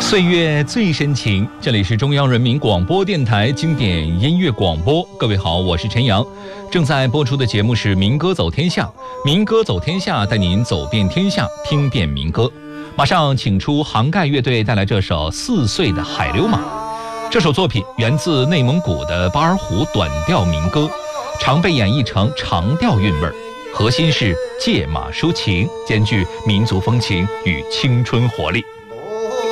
岁月最深情，这里是中央人民广播电台经典音乐广播。各位好，我是陈阳，正在播出的节目是《民歌走天下》，民歌走天下带您走遍天下，听遍民歌。马上请出杭盖乐队带来这首《4岁的海流马》。这首作品源自内蒙古的巴尔虎短调民歌，常被演绎成长调韵味儿，核心是借马抒情，兼具民族风情与青春活力。